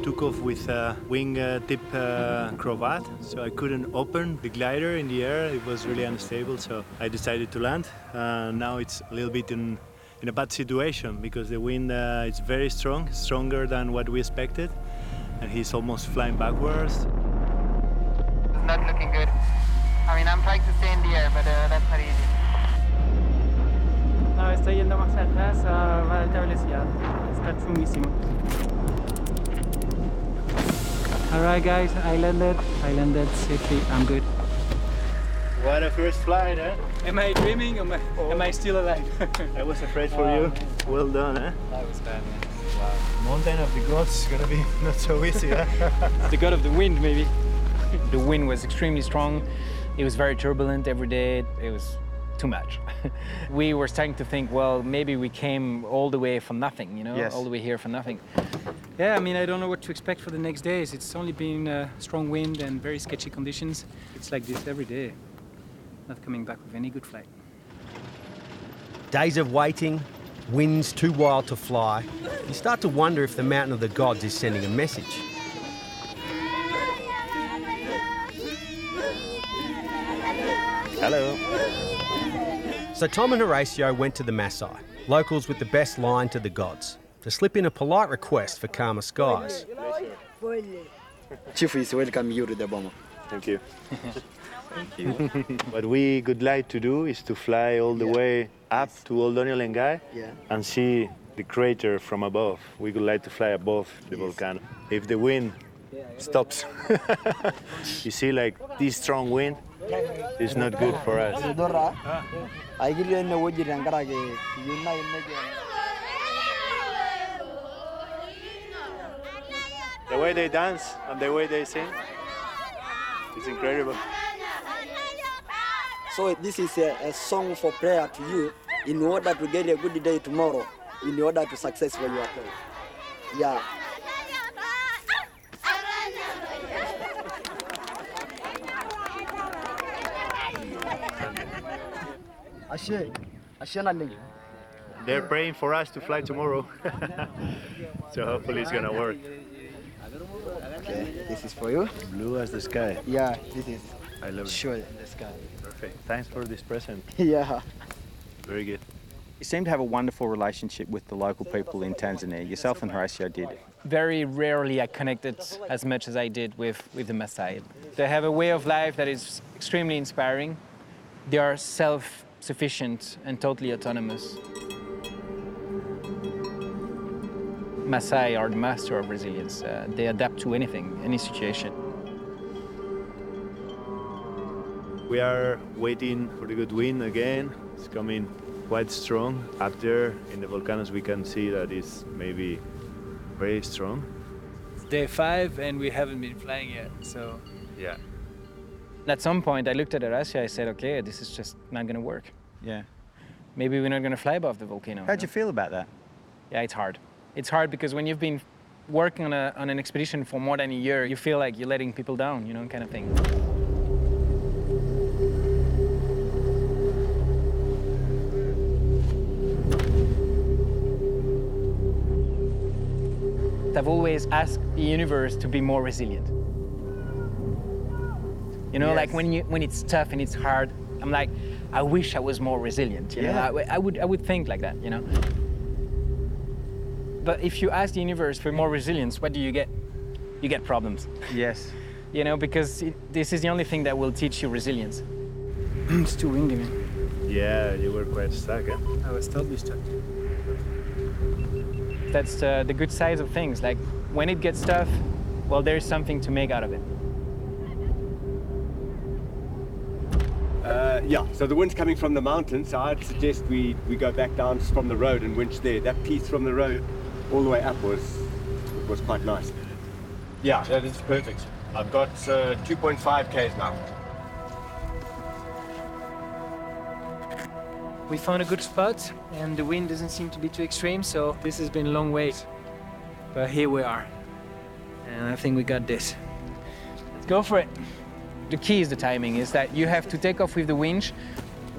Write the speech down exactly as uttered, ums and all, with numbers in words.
took off with a wing uh, tip uh, cravat, so I couldn't open the glider in the air. It was really unstable, so I decided to land. Uh, now it's a little bit in, in a bad situation because the wind uh, is very strong, stronger than what we expected, and he's almost flying backwards. It's not looking good. I mean, I'm trying to stay in the air, but uh, that's not easy. No, estoy yendo más atrás a alta velocidad. Está chunguísimo. All right, guys, I landed. I landed safely. I'm good. What a first flight, eh? Am I dreaming? Am I, oh. am I still alive? I was afraid for wow. you. Well done, eh? That was bad, man. Wow. Mountain of the gods is gonna be not so easy, eh? The god of the wind, maybe. The wind was extremely strong. It was very turbulent every day. It was too much. We were starting to think, well, maybe we came all the way for nothing, you know, yes. all the way here for nothing. Yeah, I mean, I don't know what to expect for the next days. It's only been uh, strong wind and very sketchy conditions. It's like this every day. Not coming back with any good flight. Days of waiting, winds too wild to fly. You start to wonder if the Mountain of the Gods is sending a message. Hello. So Tom and Horacio went to the Masai, locals with the best line to the gods, to slip in a polite request for calmer skies. Chief is welcome you to the bomber. Thank you. Thank you. What we would like to do is to fly all the yeah. way up to Oldonyo Lengai yeah. and see the crater from above. We would like to fly above the yes. volcano. If the wind stops, you see, like this strong wind is not good for us. The way they dance and the way they sing, it's incredible. So this is a, a song for prayer to you in order to get a good day tomorrow, in order to successful your prayer. Yeah. They're praying for us to fly tomorrow. So hopefully it's gonna work. Okay, this is for you. Blue as the sky. Yeah, this is I love it. sure in the sky. Perfect. Thanks for this present. Yeah. Very good. You seem to have a wonderful relationship with the local people in Tanzania. Yourself and Horacio did. Very rarely I connected as much as I did with, with the Maasai. They have a way of life that is extremely inspiring. They are self-sufficient and totally autonomous. Maasai are the master of resilience. Uh, they adapt to anything, any situation. We are waiting for the good wind again. It's coming quite strong. Up there in the volcanoes we can see that it's maybe very strong. It's day five and we haven't been flying yet, so... Yeah. At some point I looked at Horacio, I said, okay, this is just not gonna work. Yeah. Maybe we're not gonna fly above the volcano. How'd you feel about that? Yeah, it's hard. It's hard because when you've been working on, a, on an expedition for more than a year, you feel like you're letting people down, you know, kind of thing. I've always asked the universe to be more resilient. You know, yes. like when you when it's tough and it's hard, I'm like, I wish I was more resilient. You yeah. know, I, I would I would think like that. You know. But if you ask the universe for more resilience, what do you get? You get problems. Yes. You know, because it, this is the only thing that will teach you resilience. It's too windy, man. Yeah, you were quite stuck, eh? I was totally stuck. That's uh, the good side of things. Like, when it gets tough, well, there's something to make out of it. Uh, yeah, so the wind's coming from the mountain, so I'd suggest we, we go back down from the road and winch there. That piece from the road all the way up was, was quite nice. Yeah, that is perfect. I've got uh, two point five Ks now. We found a good spot, and the wind doesn't seem to be too extreme, so this has been a long wait. But here we are, and I think we got this. Let's go for it. The key is the timing, is that you have to take off with the winch